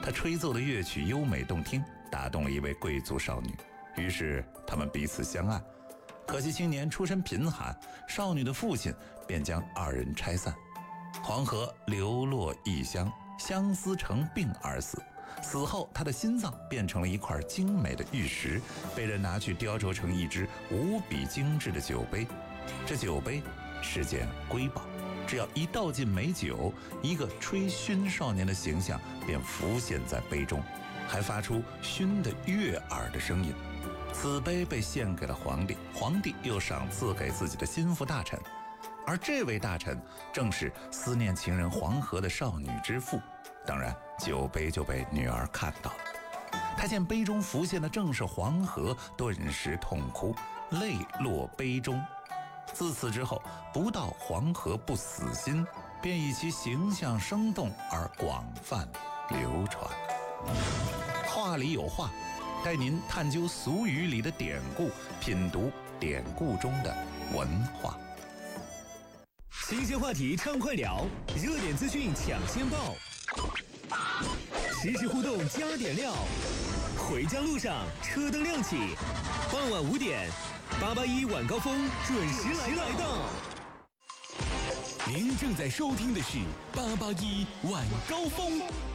他吹奏的乐曲优美动听，打动了一位贵族少女，于是他们彼此相爱。可惜青年出身贫寒，少女的父亲便将二人拆散。黄河流落异乡，相思成病而死。死后，他的心脏变成了一块精美的玉石，被人拿去雕琢成一只无比精致的酒杯。这酒杯是件瑰宝，只要一倒进美酒，一个吹埙少年的形象便浮现在杯中，还发出埙的悦耳的声音。此杯被献给了皇帝，皇帝又赏赐给自己的心腹大臣，而这位大臣正是思念情人黄河的少女之父。当然，酒杯就被女儿看到了。他见杯中浮现的正是黄河，顿时痛哭，泪落杯中。自此之后，不到黄河不死心，便以其形象生动而广泛流传。话里有话，带您探究俗语里的典故，品读典故中的文化。 新鲜话题畅快聊，热点资讯抢先报，实时互动加点料。回家路上车灯亮起，傍晚5点，881晚高峰准时来到。您正在收听的是881晚高峰。